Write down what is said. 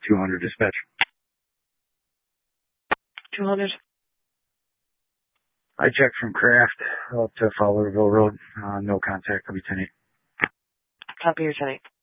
200 dispatch. 200. I checked from Craft up to Fowlerville Road. No contact. I'll be 10-8. Copy your 10-8.